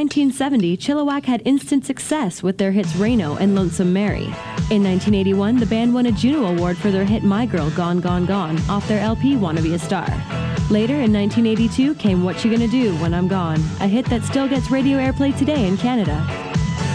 1970, Chilliwack had instant success with their hits Reno and Lonesome Mary. In 1981, the band won a Juno Award for their hit My Girl, Gone, Gone, Gone off their LP Wanna Be a Star. Later, in 1982, came What You Gonna Do When I'm Gone, a hit that still gets radio airplay today in Canada.